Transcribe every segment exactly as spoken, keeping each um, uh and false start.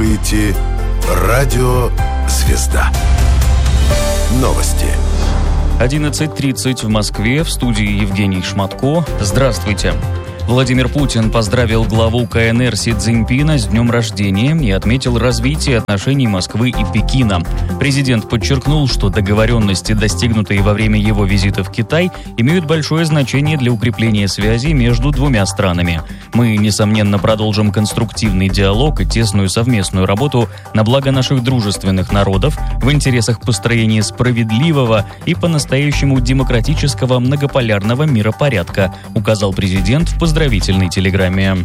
слушаете «Радио Звезда». Новости. одиннадцать тридцать в Москве, в студии Евгений Шматко. Здравствуйте. Владимир Путин поздравил главу КНР Си Цзиньпина с днем рождения и отметил развитие отношений Москвы и Пекина. Президент подчеркнул, что договоренности, достигнутые во время его визита в Китай, имеют большое значение для укрепления связей между двумя странами. Мы, несомненно, продолжим конструктивный диалог и тесную совместную работу на благо наших дружественных народов в интересах построения справедливого и по-настоящему демократического многополярного миропорядка, указал президент в поздравительной телеграмме.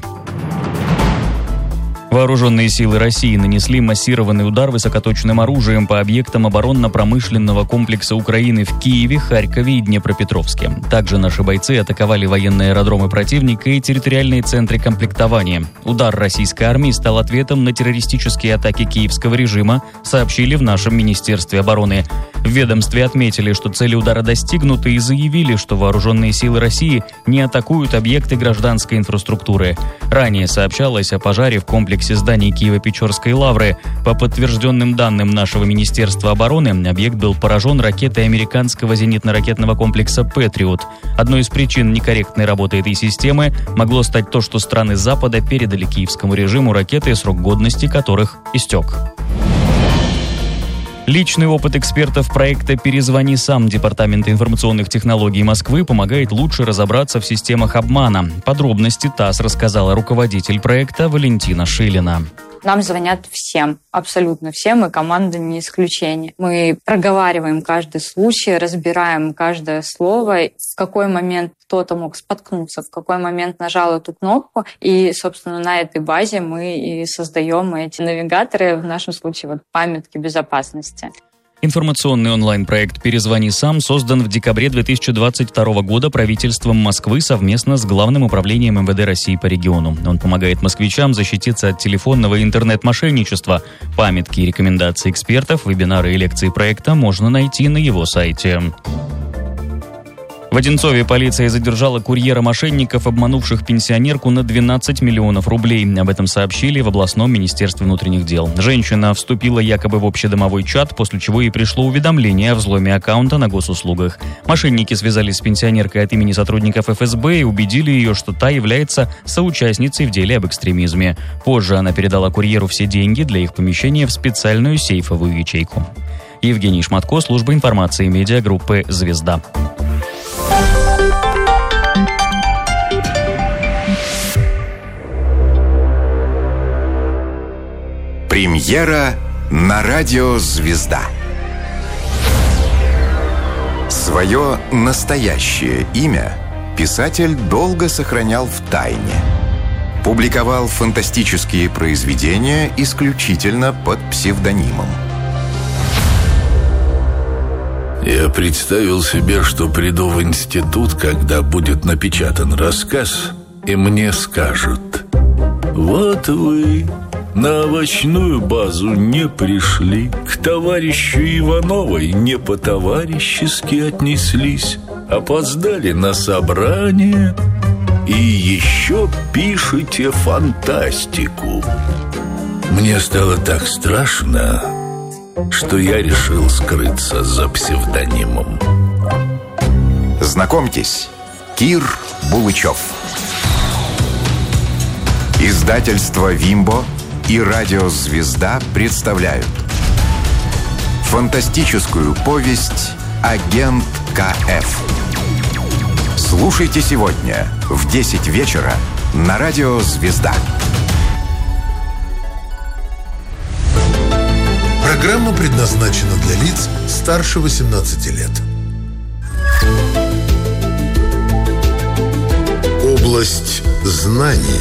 Вооруженные силы России нанесли массированный удар высокоточным оружием по объектам оборонно-промышленного комплекса Украины в Киеве, Харькове и Днепропетровске. Также наши бойцы атаковали военные аэродромы противника и территориальные центры комплектования. Удар российской армии стал ответом на террористические атаки киевского режима, сообщили в нашем Министерстве обороны. В ведомстве отметили, что цели удара достигнуты, и заявили, что вооруженные силы России не атакуют объекты гражданской инфраструктуры. Ранее сообщалось о пожаре в комплексе зданий Киево-Печорской лавры. По подтвержденным данным нашего Министерства обороны, объект был поражен ракетой американского зенитно-ракетного комплекса «Патриот». Одной из причин некорректной работы этой системы могло стать то, что страны Запада передали киевскому режиму ракеты, срок годности которых истек. Личный опыт экспертов проекта «Перезвони сам» Департамента информационных технологий Москвы помогает лучше разобраться в системах обмана. Подробности ТАСС рассказала руководитель проекта Валентина Шилина. Нам звонят всем, абсолютно всем, и команда не исключение. Мы проговариваем каждый случай, разбираем каждое слово, в какой момент кто-то мог споткнуться, в какой момент нажал эту кнопку. И, собственно, на этой базе мы и создаем эти навигаторы, в нашем случае вот памятки безопасности. Информационный онлайн-проект «Перезвони сам» создан в декабре две тысячи двадцать второго года правительством Москвы совместно с Главным управлением эм вэ дэ России по региону. Он помогает москвичам защититься от телефонного и интернет-мошенничества. Памятки и рекомендации экспертов, вебинары и лекции проекта можно найти на его сайте. В Одинцове полиция задержала курьера мошенников, обманувших пенсионерку на двенадцать миллионов рублей. Об этом сообщили в областном министерстве внутренних дел. Женщина вступила якобы в общедомовой чат, после чего ей пришло уведомление о взломе аккаунта на госуслугах. Мошенники связались с пенсионеркой от имени сотрудников эф эс бэ и убедили ее, что та является соучастницей в деле об экстремизме. Позже она передала курьеру все деньги для их помещения в специальную сейфовую ячейку. Евгений Шматко, служба информации медиагруппы «Звезда». Премьера на радио «Звезда». Свое настоящее имя писатель долго сохранял в тайне. Публиковал фантастические произведения исключительно под псевдонимом. Я представил себе, что приду в институт, когда будет напечатан рассказ, и мне скажут: «Вот вы на овощную базу не пришли, к товарищу Ивановой не по-товарищески отнеслись, опоздали на собрание и еще пишете фантастику». Мне стало так страшно, что я решил скрыться за псевдонимом. Знакомьтесь, Кир Булычев. Издательство «Вимбо» и радио «Звезда» представляют фантастическую повесть «Агент ка эф». Слушайте сегодня в десять вечера на радио «Звезда». Программа предназначена для лиц старше восемнадцати лет. Область знаний.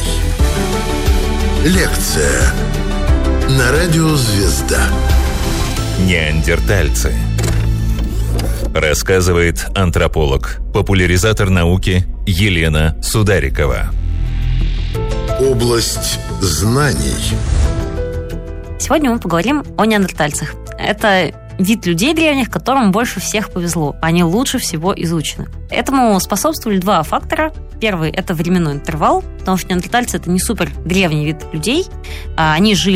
Лекция на радио «Звезда». Неандертальцы. Рассказывает антрополог, популяризатор науки Елена Сударикова. Область знаний. Сегодня мы поговорим о неандертальцах. Это вид людей древних, которым больше всех повезло. Они лучше всего изучены. Этому способствовали два фактора. Первый – это временной интервал, потому что неандертальцы – это не супер древний вид людей. Они жили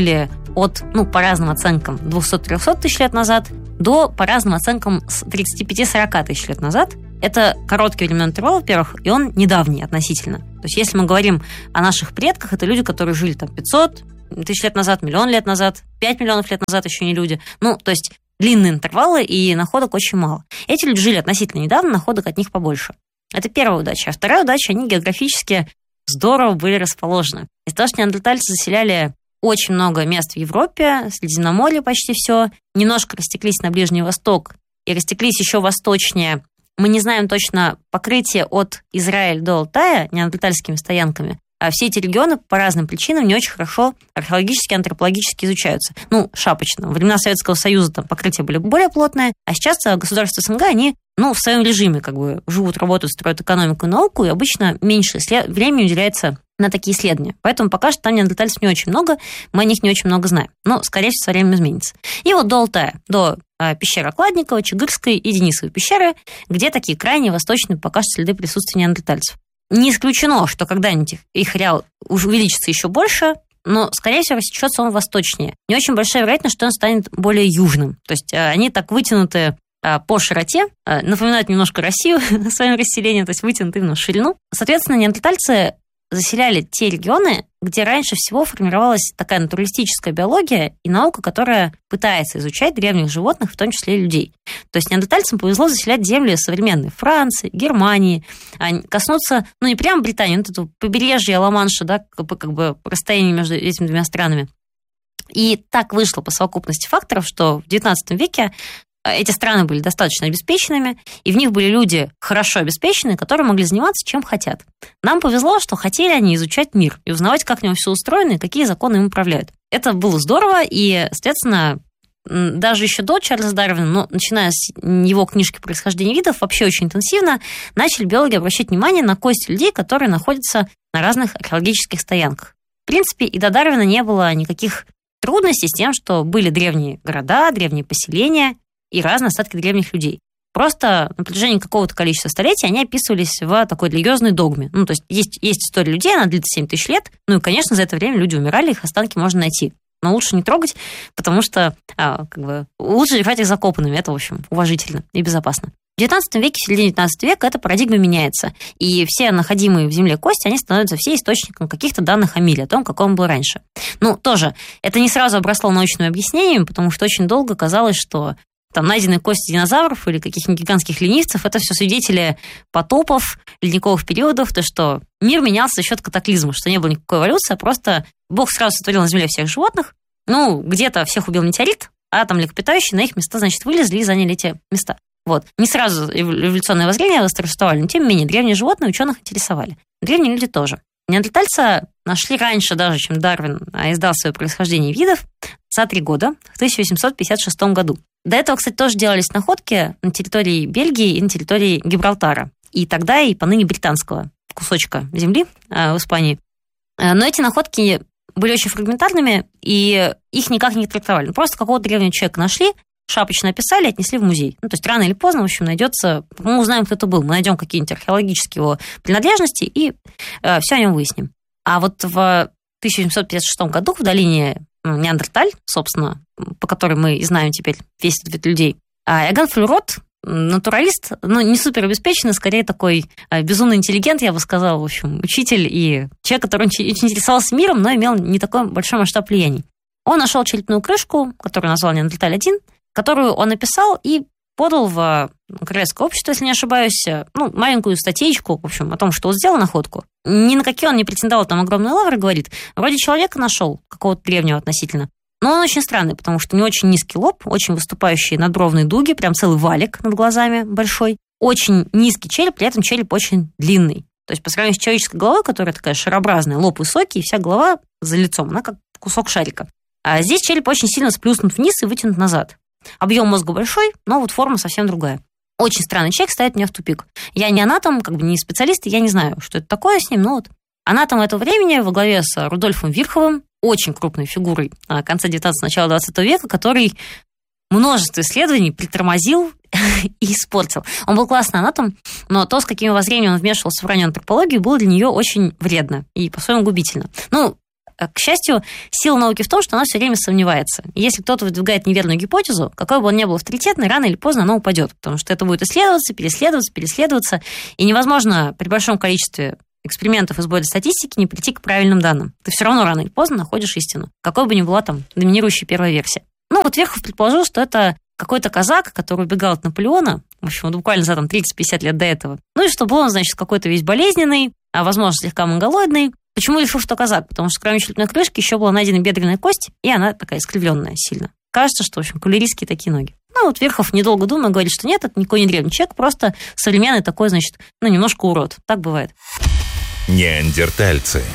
от, ну, по разным оценкам, двести-триста тысяч лет назад до, по разным оценкам, тридцать пять-сорок тысяч лет назад. Это короткий временной интервал, во-первых, и он недавний относительно. То есть если мы говорим о наших предках, это люди, которые жили там пятьсот тысяч лет назад, миллион лет назад, пять миллионов лет назад еще не люди. Ну, то есть длинные интервалы, и находок очень мало. Эти люди жили относительно недавно, находок от них побольше. Это первая удача. А вторая удача, они географически здорово были расположены. Из-за того, что неандертальцы заселяли очень много мест в Европе, Средиземноморье почти все, немножко растеклись на Ближний Восток и растеклись еще восточнее. Мы не знаем точно покрытие от Израиля до Алтая неандертальскими стоянками, а все эти регионы по разным причинам не очень хорошо археологически, антропологически изучаются. Ну, шапочно. Во времена Советского Союза там покрытия были более плотные, а сейчас государства СНГ, они, ну, в своем режиме как бы живут, работают, строят экономику и науку, и обычно меньше времени уделяется на такие исследования. Поэтому пока что там неандертальцев не очень много, мы о них не очень много знаем. Но, скорее всего, со временем изменится. И вот до Алтая, до э, пещеры Окладникова, Чигырской и Денисовой пещеры, где такие крайне восточные пока что следы присутствия неандертальцев. Не исключено, что когда-нибудь их, их ареал увеличится еще больше, но, скорее всего, растечется он восточнее. Не очень большая вероятность, что он станет более южным. То есть э, они так вытянуты э, по широте, э, напоминают немножко Россию своим расселением, то есть вытянуты именно в ширину. Соответственно, неандертальцы заселяли те регионы, где раньше всего формировалась такая натуралистическая биология и наука, которая пытается изучать древних животных, в том числе и людей. То есть неандертальцам повезло заселять земли современной Франции, Германии, коснуться, ну не прямо Британии, но это побережье Ла-Манша, да, как бы, как бы расстояние между этими двумя странами. И так вышло по совокупности факторов, что в девятнадцатом веке эти страны были достаточно обеспеченными, и в них были люди хорошо обеспеченные, которые могли заниматься чем хотят. Нам повезло, что хотели они изучать мир и узнавать, как в нем все устроено и какие законы им управляют. Это было здорово, и, соответственно, даже еще до Чарльза Дарвина, но начиная с его книжки «Происхождение видов», вообще очень интенсивно начали биологи обращать внимание на кости людей, которые находятся на разных археологических стоянках. В принципе, и до Дарвина не было никаких трудностей с тем, что были древние города, древние поселения и разные остатки древних людей. Просто на протяжении какого-то количества столетий они описывались в такой религиозной догме. Ну, то есть, есть есть история людей, она длится семь тысяч лет, ну и, конечно, за это время люди умирали, их останки можно найти. Но лучше не трогать, потому что а, как бы, лучше держать их закопанными. Это, в общем, уважительно и безопасно. В девятнадцатом веке, в середине девятнадцатого века эта парадигма меняется, и все находимые в земле кости, они становятся все источником каких-то данных о мире, о том, какой он был раньше. Ну, тоже, это не сразу обросло научными объяснениями, потому что очень долго казалось, что там найденные кости динозавров или каких-нибудь гигантских ленивцев, это все свидетели потопов, ледниковых периодов, то, что мир менялся за счет катаклизма, что не было никакой эволюции, а просто Бог сразу сотворил на Земле всех животных, ну, где-то всех убил метеорит, а там млекопитающие на их места, значит, вылезли и заняли эти места. Вот. Не сразу эволюционное воззрение восторжествовали, но тем не менее древние животные ученых интересовали. Древние люди тоже. Неандертальца нашли раньше даже, чем Дарвин издал свое «Происхождение видов», за три года, в тысяча восемьсот пятьдесят шестом году. До этого, кстати, тоже делались находки на территории Бельгии и на территории Гибралтара. И тогда, и поныне британского кусочка земли э, в Испании. Но эти находки были очень фрагментарными, и их никак не трактовали. Просто какого-то древнего человека нашли, шапочно описали, отнесли в музей. Ну, то есть рано или поздно, в общем, найдется... Мы узнаем, кто это был. Мы найдем какие-нибудь археологические его принадлежности и э, все о нем выясним. А вот в тысяча восемьсот пятьдесят шестом году в долине Неандерталь, собственно, по которой мы и знаем теперь весь этот вид людей, Иоганн Фульрот, натуралист, ну, не супер обеспеченный, скорее такой безумный интеллигент, я бы сказала, в общем, учитель и человек, который очень интересовался миром, но имел не такой большой масштаб влияний. Он нашел черепную крышку, которую назвал Неандерталь один, которую он написал и подал в Королевское общество, если не ошибаюсь, ну, маленькую статейку, в общем, о том, что он сделал находку. Ни на какие он не претендовал, там огромные лавры, говорит. Вроде человека нашел, какого-то древнего относительно. Но он очень странный, потому что у него очень низкий лоб, очень выступающие надбровные дуги, прям целый валик над глазами большой. Очень низкий череп, при этом череп очень длинный. То есть по сравнению с человеческой головой, которая такая шарообразная, лоб высокий, и вся голова за лицом, она как кусок шарика. А здесь череп очень сильно сплюснут вниз и вытянут назад. Объем мозга большой, но вот форма совсем другая. Очень странный человек, ставит меня в тупик. Я не анатом, как бы не специалист, и я не знаю, что это такое с ним, но вот анатом этого времени во главе с Рудольфом Вирховым, очень крупной фигурой конца девятнадцатого, начала двадцатого века, который множество исследований притормозил и испортил. Он был классный анатом, но то, с какими воззрениями он вмешивался в раннюю антропологию, было для нее очень вредно и по-своему губительно. Ну, К счастью, сила науки в том, что она все время сомневается. Если кто-то выдвигает неверную гипотезу, какой бы он ни был авторитетный, рано или поздно она упадет, потому что это будет исследоваться, переследоваться, переследоваться, и невозможно при большом количестве экспериментов и сбора статистики не прийти к правильным данным. Ты все равно рано или поздно находишь истину, какой бы ни была там доминирующая первая версия. Ну, вот Верхов предположил, что это какой-то казак, который убегал от Наполеона, в общем, вот буквально за там тридцать-пятьдесят лет до этого. Ну и что был он, значит, какой-то весь болезненный, а, возможно, слегка монголоидный. Почему решил, что казак? Потому что кроме черепной крышки еще была найдена бедренная кость, и она такая искривленная сильно. Кажется, что, в общем, кавалерийские такие ноги. Ну, вот Верхов, недолго думая, говорит, что нет, это никакой не древний человек, просто современный такой, значит, ну, немножко урод. Так бывает. Неандертальцы.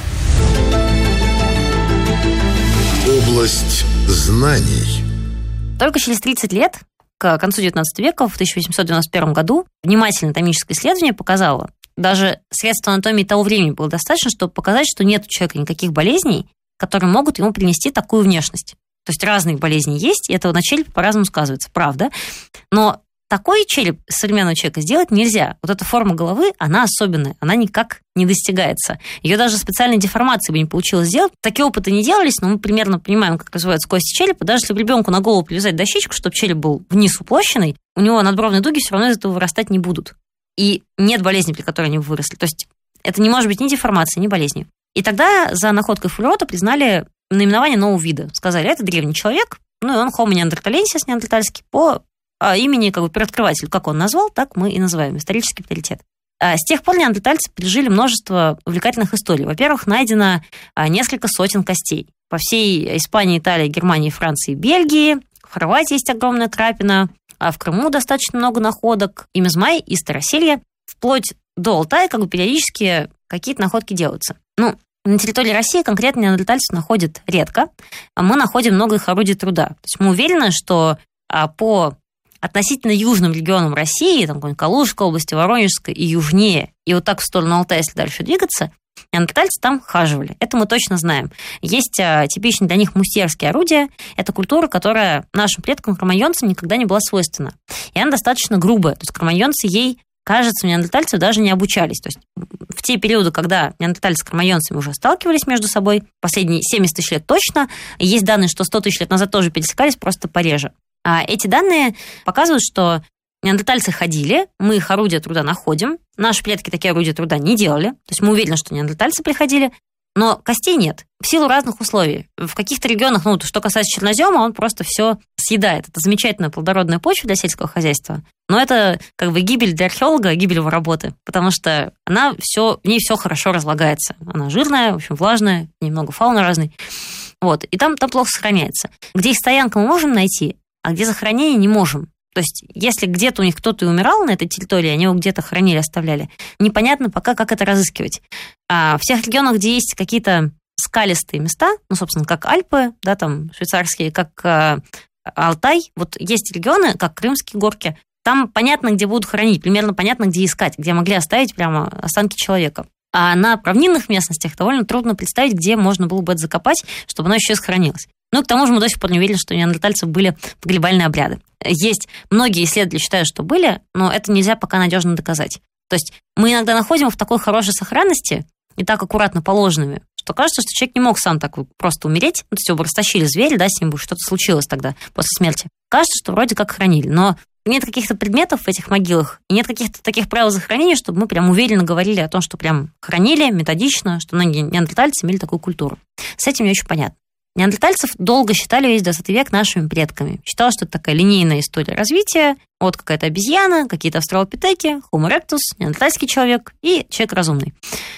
Область знаний. Только через тридцать лет, к концу девятнадцатого века, в тысяча восемьсот девяносто первом году, внимательное томическое исследование показало, даже средств анатомии того времени было достаточно, чтобы показать, что нет у человека никаких болезней, которые могут ему принести такую внешность. То есть разные болезни есть, и это на черепе по-разному сказывается, правда. Но такой череп современного человека сделать нельзя. Вот эта форма головы, она особенная, она никак не достигается. Ее даже специальной деформации бы не получилось сделать. Такие опыты не делались, но мы примерно понимаем, как развиваются кости черепа. Даже если ребенку на голову привязать дощечку, чтобы череп был вниз уплощенный, у него надбровные дуги все равно из этого вырастать не будут. И нет болезни, при которой они выросли. То есть это не может быть ни деформацией, ни болезнью. И тогда за находкой Фульрота признали наименование нового вида. Сказали, это древний человек, ну и он Homo neanderthalensis, неандертальский, по имени как бы первооткрывателю. Как он назвал, так мы и называем. Исторический авторитет. А с тех пор неандертальцы пережили множество увлекательных историй. Во-первых, найдено несколько сотен костей. По всей Испании, Италии, Германии, Франции, Бельгии. В Хорватии есть огромная крапина. А в Крыму достаточно много находок. И Мизмай, и Староселье. Вплоть до Алтая как бы периодически какие-то находки делаются. Ну, на территории России конкретно неандертальцев находят редко. А мы находим много их орудий труда. То есть мы уверены, что по относительно южным регионам России, там, Калужской области, Воронежской и южнее, и вот так в сторону Алтая, если дальше двигаться, неандертальцы там хаживали. Это мы точно знаем. Есть а, типичные для них мустьерские орудия. Это культура, которая нашим предкам, кроманьонцам, никогда не была свойственна. И она достаточно грубая. То есть кроманьонцы ей, кажется, неандертальцы даже не обучались. То есть в те периоды, когда неандертальцы с кроманьонцами уже сталкивались между собой, последние семьдесят тысяч лет точно, есть данные, что сто тысяч лет назад тоже пересекались, просто пореже. А эти данные показывают, что неандертальцы ходили, мы их орудия труда находим, наши предки такие орудия труда не делали, то есть мы уверены, что неандертальцы приходили, но костей нет в силу разных условий. В каких-то регионах, ну, что касается чернозема, он просто все съедает. Это замечательная плодородная почва для сельского хозяйства, но это как бы гибель для археолога, гибель его работы, потому что она все, в ней все хорошо разлагается. Она жирная, в общем, влажная, немного фауны разной. Вот, и там, там плохо сохраняется. Где их стоянка мы можем найти, а где захоронение не можем. То есть, если где-то у них кто-то и умирал на этой территории, они его где-то хранили, оставляли, непонятно пока, как это разыскивать. А в тех регионах, где есть какие-то скалистые места, ну, собственно, как Альпы, да, там, швейцарские, как э, Алтай, вот есть регионы, как Крымские горки, там понятно, где будут хоронить, примерно понятно, где искать, где могли оставить прямо останки человека. А на равнинных местностях довольно трудно представить, где можно было бы это закопать, чтобы оно еще и сохранилось. Ну, к тому же мы до сих пор не уверены, что у неандертальцев были погребальные обряды. Есть многие исследователи считают, что были, но это нельзя пока надежно доказать. То есть мы иногда находим их в такой хорошей сохранности и так аккуратно положенными, что кажется, что человек не мог сам так просто умереть. Ну, то есть его бы растащили звери, да, с ним бы что-то случилось тогда после смерти. Кажется, что вроде как хранили, но нет каких-то предметов в этих могилах, и нет каких-то таких правил захоронения, чтобы мы прям уверенно говорили о том, что прям хранили методично, что многие неандертальцы имели такую культуру. С этим не очень понятно. Неандертальцев долго считали весь двадцатый век нашими предками. Считалось, что это такая линейная история развития. Вот какая-то обезьяна, какие-то австралопитеки, Homo erectus, неандертальский человек и человек разумный.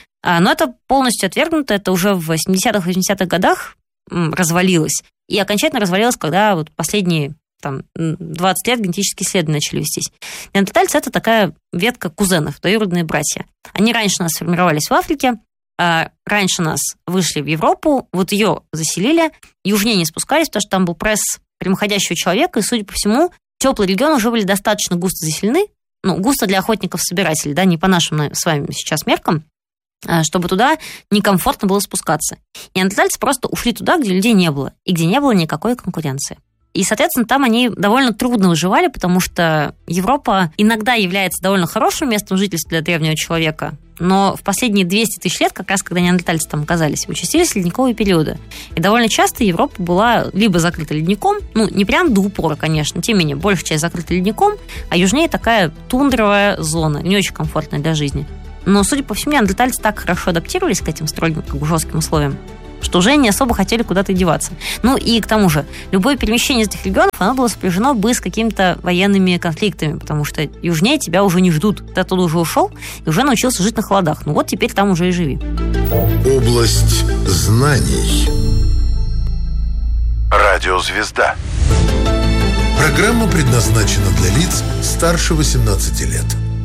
Но это полностью отвергнуто. Это уже в семидесятых-восьмидесятых годах развалилось. И окончательно развалилось, когда вот последние там, двадцать лет генетические исследования начали вестись. Неандертальцы – это такая ветка кузенов, двоюродные братья. Они раньше нас сформировались в Африке, раньше нас вышли в Европу, вот ее заселили, южнее не спускались, потому что там был пресс прямоходящего человека, и, судя по всему, теплые регионы уже были достаточно густо заселены, ну, густо для охотников-собирателей, да, не по нашим с вами сейчас меркам, чтобы туда некомфортно было спускаться. Неандертальцы просто ушли туда, где людей не было, и где не было никакой конкуренции. И, соответственно, там они довольно трудно выживали, потому что Европа иногда является довольно хорошим местом жительства для древнего человека, но в последние двести тысяч лет, как раз когда неандертальцы там оказались, участились ледниковые периоды. И довольно часто Европа была либо закрыта ледником, ну, не прям до упора, конечно, тем не менее, большая часть закрыта ледником, а южнее такая тундровая зона, не очень комфортная для жизни. Но, судя по всему, неандертальцы так хорошо адаптировались к этим строгим, как бы, жестким условиям, что уже не особо хотели куда-то деваться. Ну и к тому же, любое перемещение из этих регионов, оно было сопряжено бы с какими-то военными конфликтами, потому что южнее тебя уже не ждут. Ты оттуда уже ушел и уже научился жить на холодах. Ну вот теперь там уже и живи. Область знаний. Радиозвезда. Программа предназначена для лиц старше восемнадцати лет.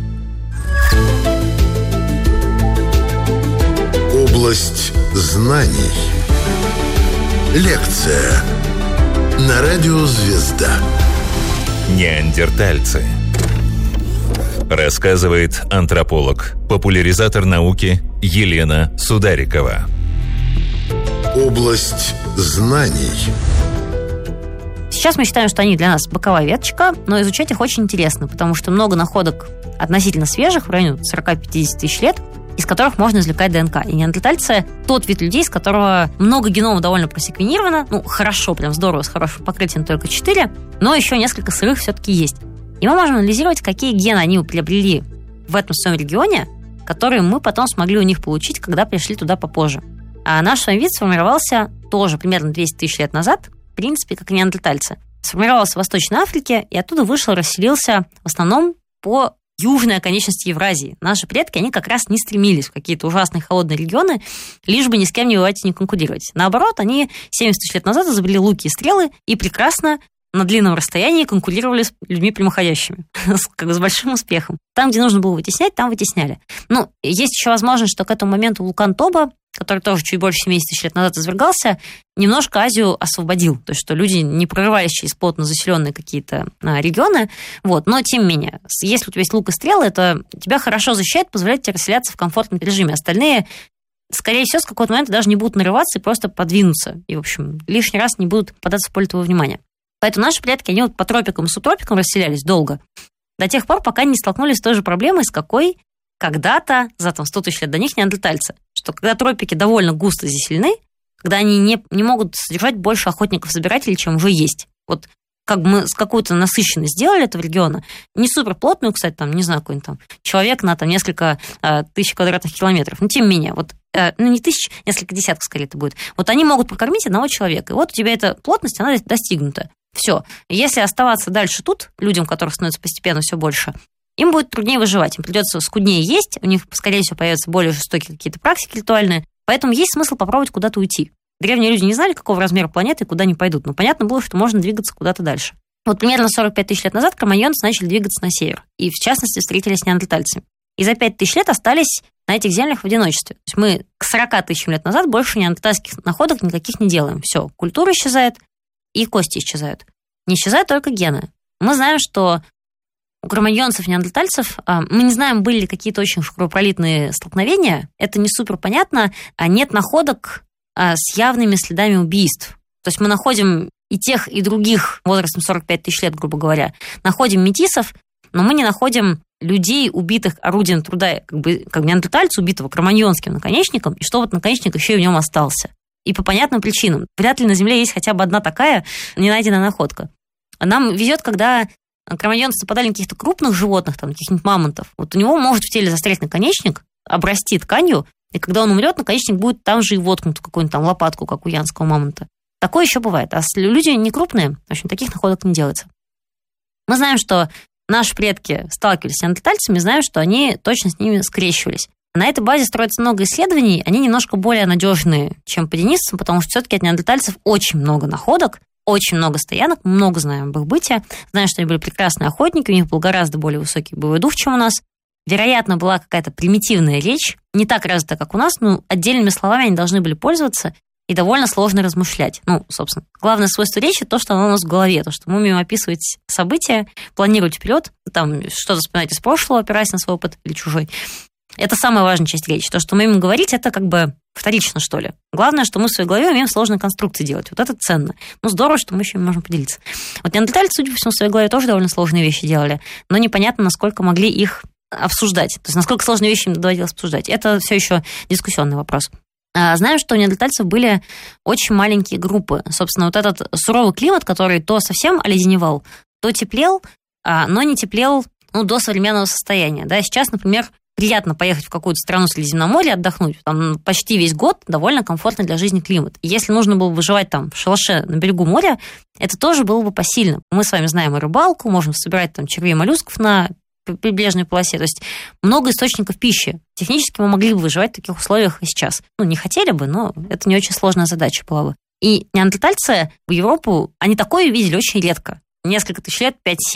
Область знаний. Лекция на радио «Звезда». Неандертальцы. Рассказывает антрополог, популяризатор науки Елена Сударикова. Область знаний. Сейчас мы считаем, что они для нас боковая веточка, но изучать их очень интересно, потому что много находок относительно свежих, в районе сорок-пятьдесят тысяч лет, из которых можно извлекать ДНК. И неандертальцы – тот вид людей, с которого много геномов довольно просеквенировано. Ну, хорошо, прям здорово, с хорошим покрытием только четыре, но еще несколько сырых все-таки есть. И мы можем анализировать, какие гены они приобрели в этом своем регионе, которые мы потом смогли у них получить, когда пришли туда попозже. А наш с вами вид сформировался тоже примерно двести тысяч лет назад, в принципе, как и неандертальцы. Сформировался в Восточной Африке, и оттуда вышел, расселился в основном по южной оконечности Евразии. Наши предки, они как раз не стремились в какие-то ужасные холодные регионы, лишь бы ни с кем не воевать и не конкурировать. Наоборот, они семьдесят тысяч лет назад изобрели луки и стрелы и прекрасно на длинном расстоянии конкурировали с людьми прямоходящими, как бы с большим успехом. Там, где нужно было вытеснять, там вытесняли. Ну, есть еще возможность, что к этому моменту вулкан Тоба, который тоже чуть больше семьдесят тысяч лет назад извергался, немножко Азию освободил. То есть, что люди не прорывались через плотно заселенные какие-то а, регионы. Вот. Но, тем не менее, если у тебя есть лук и стрелы, это тебя хорошо защищает, позволяет тебе расселяться в комфортном режиме. Остальные, скорее всего, с какого-то момента даже не будут нарываться и просто подвинутся. И, в общем, лишний раз не будут податься в поле твоего внимания. Поэтому наши предки, они вот по тропикам и субтропикам расселялись долго. До тех пор, пока не столкнулись с той же проблемой, с какой когда-то, за там, сто тысяч лет до них, неандертальцы. Что когда тропики довольно густо заселены, когда они не, не могут содержать больше охотников-собирателей, чем уже есть. Вот как бы мы с какой-то насыщенной сделали этого региона, не суперплотную, кстати, там, не знаю, какой-нибудь там человек на там несколько э, тысяч квадратных километров, но тем не менее, вот, э, ну не тысяч, несколько десятков скорее это будет. Вот они могут прокормить одного человека, и вот у тебя эта плотность, она достигнута. Все. Если оставаться дальше тут, людям, которых становится постепенно все больше, им будет труднее выживать, им придется скуднее есть, у них, скорее всего, появятся более жестокие какие-то практики ритуальные, поэтому есть смысл попробовать куда-то уйти. Древние люди не знали, какого размера планеты и куда они пойдут, но понятно было, что можно двигаться куда-то дальше. Вот примерно сорок пять тысяч лет назад кроманьонцы начали двигаться на север, и, в частности, встретились с неандертальцами. И за пять тысяч лет остались на этих землях в одиночестве. То есть мы к сорока тысячам лет назад больше неандертальских находок никаких не делаем. Все, культура исчезает, и кости исчезают. Не исчезают только гены. Мы знаем, что у кроманьонцев и неандертальцев, мы не знаем, были ли какие-то очень кровопролитные столкновения, это не супер понятно, а нет находок с явными следами убийств. То есть мы находим и тех, и других возрастом сорок пять тысяч лет, грубо говоря, находим метисов, но мы не находим людей, убитых орудием труда, как бы как неандертальца, убитого кроманьонским наконечником, и что вот наконечник еще и в нем остался. И по понятным причинам. Вряд ли на Земле есть хотя бы одна такая ненайденная находка. Нам везет, когда кроманьонцы нападали на каких-то крупных животных, там, каких-нибудь мамонтов. Вот у него может в теле застрять наконечник, обрасти тканью, и когда он умрет, наконечник будет там же и воткнут в какую-нибудь там лопатку, как у янского мамонта. Такое еще бывает. А люди не крупные, в общем, таких находок не делается. Мы знаем, что наши предки сталкивались с неандертальцами, знаем, что они точно с ними скрещивались. На этой базе строится много исследований, они немножко более надежные, чем по денисцам, потому что все-таки от неандертальцев очень много находок, очень много стоянок, много знаем об их бытии, знаем, что они были прекрасные охотники, у них был гораздо более высокий боевой дух, чем у нас. Вероятно, была какая-то примитивная речь, не так развита, как у нас, но отдельными словами они должны были пользоваться и довольно сложно размышлять. Ну, собственно, главное свойство речи — то, что оно у нас в голове, то, что мы умеем описывать события, планировать вперед, там что-то вспоминать из прошлого, опираясь на свой опыт или чужой. Это самая важная часть речи. То, что мы умеем говорить, это как бы вторично, что ли. Главное, что мы в своей голове умеем сложные конструкции делать. Вот это ценно. Ну, здорово, что мы еще можем поделиться. Вот неандертальцы, судя по всему, в своей голове тоже довольно сложные вещи делали, но непонятно, насколько могли их обсуждать. То есть насколько сложные вещи им доводилось обсуждать. Это все еще дискуссионный вопрос. Знаем, что у неандертальцев были очень маленькие группы. Собственно, вот этот суровый климат, который то совсем оледеневал, то теплел, но не теплел ну, до современного состояния. Да? Сейчас, например, приятно поехать в какую-то страну Средиземноморья отдохнуть. Там почти весь год довольно комфортный для жизни климат. Если нужно было выживать там в шалаше на берегу моря, это тоже было бы посильно. Мы с вами знаем и рыбалку, можем собирать там червей и моллюсков на прибрежной полосе. То есть много источников пищи. Технически мы могли бы выживать в таких условиях и сейчас. Ну, не хотели бы, но это не очень сложная задача была бы. И неандертальцы в Европу, они такое видели очень редко. Несколько тысяч лет, пять-семь